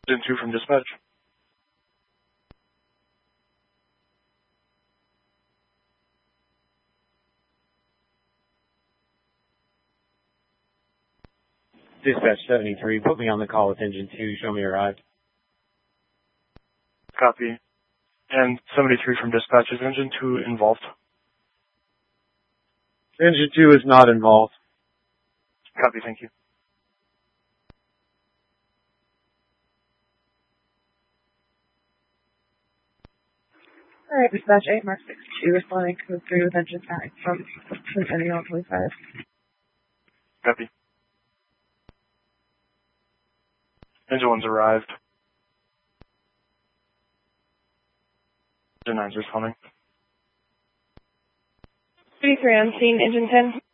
Engine 2 from dispatch. Dispatch 73, put me on the call with Engine 2, show me arrived. Copy. And 73 from dispatch, is Engine 2 involved? Engine 2 is not involved. Copy, thank you. Alright, dispatch 8, Mark 62, responding code 3 with Engine 9 from Centennial 25. Copy. Engine 1's arrived. Engine 9's responding. 33 on scene, Engine 10.